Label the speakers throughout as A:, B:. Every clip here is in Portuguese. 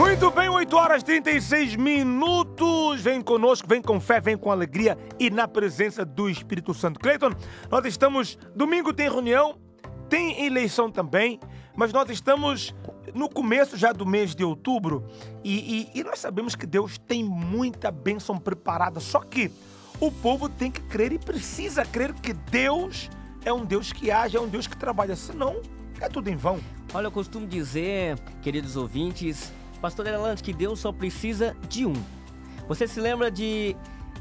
A: Muito bem, 8 horas e 36 minutos. Vem conosco, vem com fé, vem com alegria e na presença do Espírito Santo. Cleiton, nós estamos... Domingo tem reunião, tem eleição também, mas nós estamos no começo já do mês de outubro e nós sabemos que Deus tem muita bênção preparada. Só que o povo tem que crer e precisa crer que Deus é um Deus que age, é um Deus que trabalha. Senão, é tudo em vão.
B: Olha, eu costumo dizer, queridos ouvintes, pastor Erlante, que Deus só precisa de um. Você se lembra de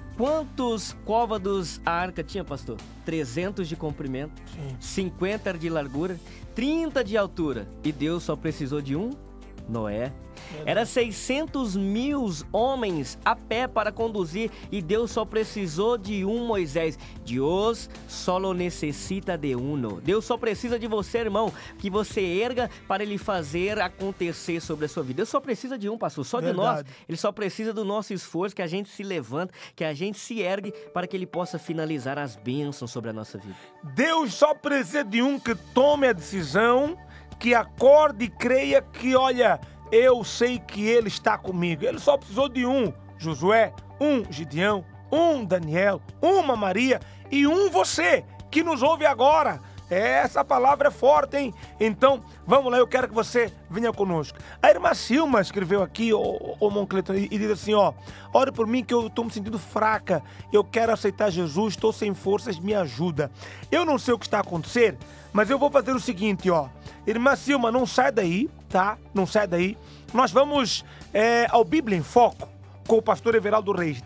B: quantos côvados a arca tinha, pastor? 300 de comprimento, sim. 50 de largura, 30 de altura. E Deus só precisou de um? Noé. Era 600 mil homens a pé para conduzir e Deus só precisou de um Moisés. Deus só necessita de uno. Deus só precisa de você, irmão, que você erga para Ele fazer acontecer sobre a sua vida. Deus só precisa de um, pastor, só de nós. Ele só precisa do nosso esforço, que a gente se levanta, que a gente se ergue para que Ele possa finalizar as bênçãos sobre a nossa vida.
A: Deus só precisa de um que tome a decisão, que acorde e creia que, olha, eu sei que Ele está comigo. Ele só precisou de um Josué, um Gideão, um Daniel, uma Maria e um você que nos ouve agora. Essa palavra é forte, hein? Então, vamos lá, eu quero que você venha conosco. A irmã Silma escreveu aqui, o Moncleton, e diz assim, ó: ore por mim que eu estou me sentindo fraca, eu quero aceitar Jesus, estou sem forças, me ajuda. Eu não sei o que está a acontecer, mas eu vou fazer o seguinte, ó. Irmã Silma, não sai daí, tá? Não sai daí. Nós vamos ao Bíblia em Foco com o pastor Everaldo Reis.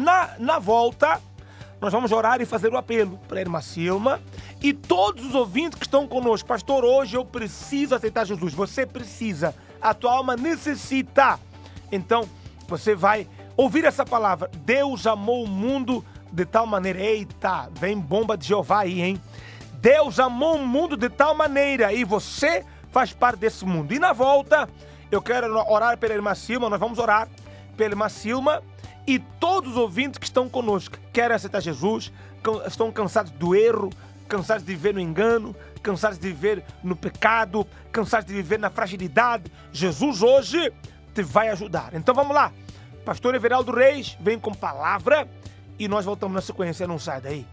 A: Na volta, nós vamos orar e fazer o apelo para a irmã Silma e todos os ouvintes que estão conosco. Pastor, hoje eu preciso aceitar Jesus. Você precisa. A tua alma necessita. Então, você vai ouvir essa palavra. Deus amou o mundo de tal maneira. Eita, vem bomba de Jeová aí, hein? Deus amou o mundo de tal maneira e você faz parte desse mundo. E na volta, eu quero orar pela irmã Silma. Nós vamos orar pela irmã Silma e todos os ouvintes que estão conosco. Querem aceitar Jesus, estão cansados do erro, cansados de viver no engano, cansados de viver no pecado, cansados de viver na fragilidade. Jesus hoje te vai ajudar. Então vamos lá. Pastor Everaldo Reis vem com palavra e nós voltamos na sequência. Não sai daí.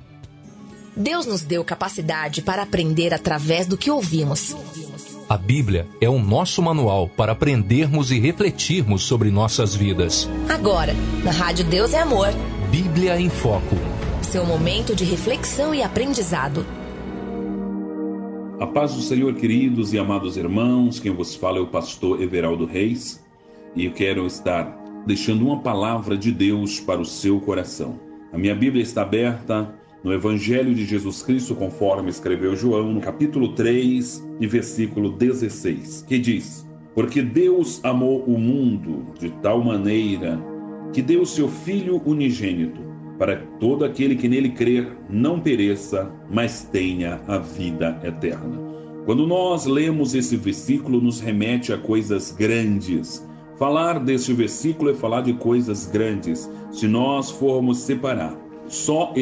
C: Deus nos deu capacidade para aprender através do que ouvimos.
D: A Bíblia é o nosso manual para aprendermos e refletirmos sobre nossas vidas.
C: Agora, na Rádio Deus é Amor.
D: Bíblia em Foco.
C: Seu momento de reflexão e aprendizado.
E: A paz do Senhor, queridos e amados irmãos. Quem vos fala é o pastor Everaldo Reis. E eu quero estar deixando uma palavra de Deus para o seu coração. A minha Bíblia está aberta no Evangelho de Jesus Cristo, conforme escreveu João, no capítulo 3 e versículo 16, que diz: porque Deus amou o mundo de tal maneira que deu o seu Filho unigênito, para que todo aquele que nele crer não pereça, mas tenha a vida eterna. Quando nós lemos esse versículo, nos remete a coisas grandes. Falar deste versículo é falar de coisas grandes. Se nós formos separar só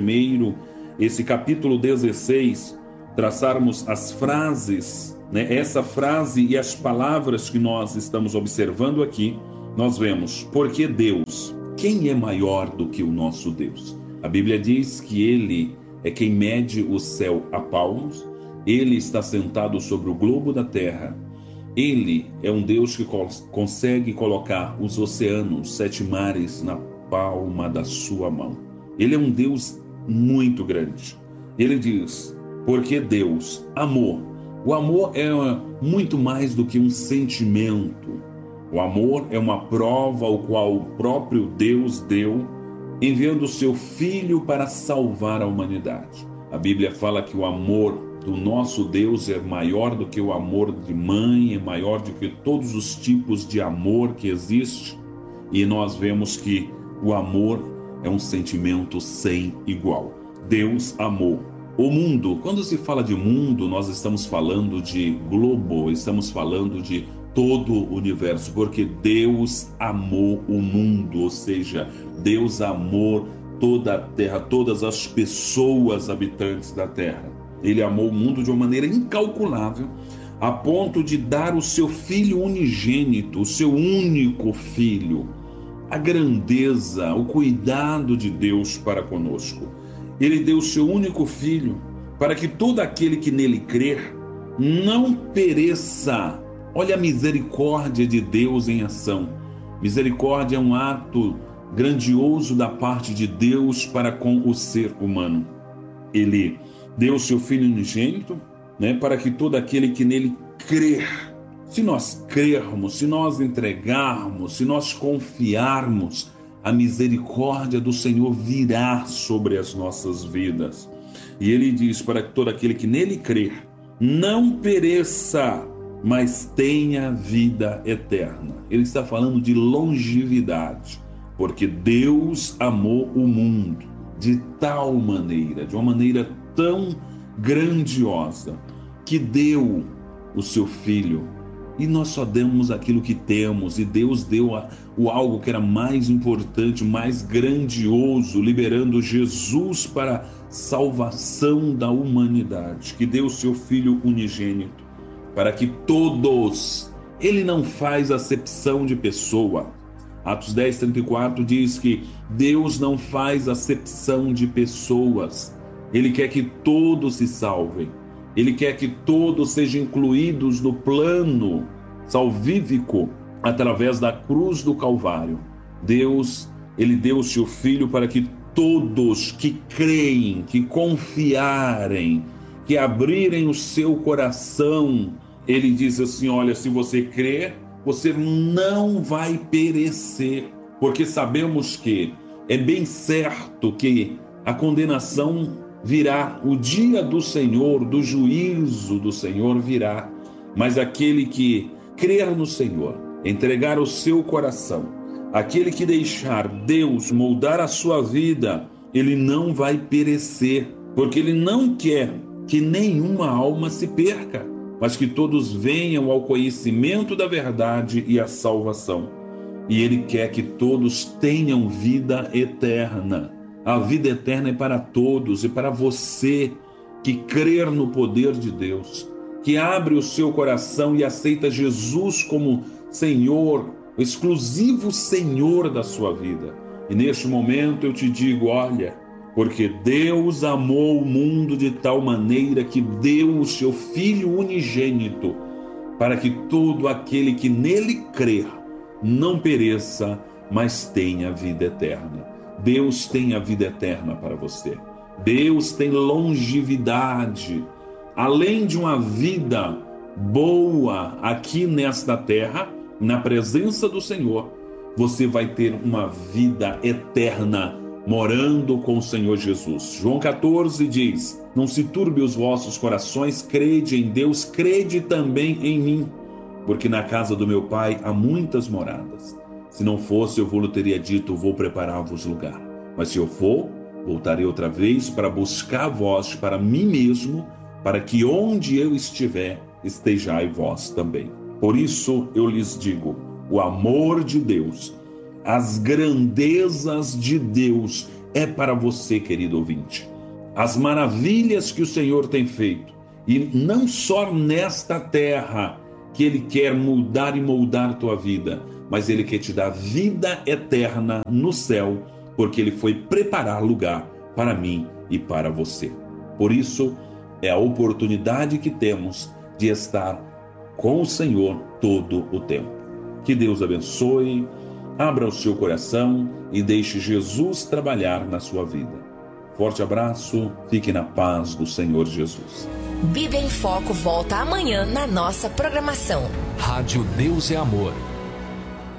E: esse capítulo 16, traçarmos as frases, né? Essa frase e as palavras que nós estamos observando aqui, nós vemos: porque Deus, quem é maior do que o nosso Deus? A Bíblia diz que Ele é quem mede o céu a palmos, Ele está sentado sobre o globo da terra, Ele é um Deus que consegue colocar os oceanos, 7 mares na palma da sua mão. Ele é um Deus muito grande. Ele diz: porque Deus amou. O amor é muito mais do que um sentimento. O amor é uma prova ao qual o próprio Deus deu, enviando o seu Filho para salvar a humanidade. A Bíblia fala que o amor do nosso Deus é maior do que o amor de mãe, é maior do que todos os tipos de amor que existe. E nós vemos que o amor é um sentimento sem igual. Deus amou o mundo. Quando se fala de mundo, nós estamos falando de globo, estamos falando de todo o universo, porque Deus amou o mundo, ou seja, Deus amou toda a terra, todas as pessoas habitantes da terra. Ele amou o mundo de uma maneira incalculável, a ponto de dar o seu filho unigênito, o seu único filho. A grandeza, o cuidado de Deus para conosco. Ele deu o seu único filho para que todo aquele que nele crer não pereça. Olha a misericórdia de Deus em ação. Misericórdia é um ato grandioso da parte de Deus para com o ser humano. Ele deu o seu filho unigênito, para que todo aquele que nele crer, se nós crermos, se nós entregarmos, se nós confiarmos, a misericórdia do Senhor virá sobre as nossas vidas. E ele diz para que todo aquele que nele crer não pereça, mas tenha vida eterna. Ele está falando de longevidade, porque Deus amou o mundo de tal maneira, de uma maneira tão grandiosa, que deu o seu filho. E nós só demos aquilo que temos, e Deus deu o algo que era mais importante, mais grandioso, liberando Jesus para a salvação da humanidade, que deu o seu filho unigênito, para que todos, ele não faz acepção de pessoa. Atos 10:34 diz que Deus não faz acepção de pessoas. Ele quer que todos se salvem. Ele quer que todos sejam incluídos no plano salvífico através da cruz do Calvário. Deus, ele deu o seu Filho para que todos que creem, que confiarem, que abrirem o seu coração, ele diz assim, olha, se você crer, você não vai perecer, porque sabemos que é bem certo que a condenação virá, o dia do Senhor, do juízo do Senhor virá, mas aquele que crer no Senhor, entregar o seu coração, aquele que deixar Deus moldar a sua vida, ele não vai perecer, porque ele não quer que nenhuma alma se perca, mas que todos venham ao conhecimento da verdade e à salvação. E ele quer que todos tenham vida eterna. A vida eterna é para todos, e para você que crer no poder de Deus, que abre o seu coração e aceita Jesus como Senhor, o exclusivo Senhor da sua vida. E neste momento eu te digo, olha, porque Deus amou o mundo de tal maneira que deu o seu Filho unigênito, para que todo aquele que nele crer não pereça, mas tenha vida eterna. Deus tem a vida eterna para você. Deus tem longevidade. Além de uma vida boa aqui nesta terra, na presença do Senhor, você vai ter uma vida eterna morando com o Senhor Jesus. João 14 diz, não se turbe os vossos corações, crede em Deus, crede também em mim, porque na casa do meu Pai há muitas moradas. Se não fosse, eu vou-lhe teria dito, vou preparar-vos lugar. Mas se eu for, voltarei outra vez para buscar vós para mim mesmo, para que onde eu estiver, estejai vós também. Por isso eu lhes digo, o amor de Deus, as grandezas de Deus é para você, querido ouvinte. As maravilhas que o Senhor tem feito, e não só nesta terra que Ele quer mudar e moldar a tua vida, mas Ele quer te dar vida eterna no céu, porque Ele foi preparar lugar para mim e para você. Por isso, é a oportunidade que temos de estar com o Senhor todo o tempo. Que Deus abençoe, abra o seu coração e deixe Jesus trabalhar na sua vida. Forte abraço, fique na paz do Senhor Jesus.
C: Bíblia em Foco volta amanhã na nossa programação.
D: Rádio Deus é Amor.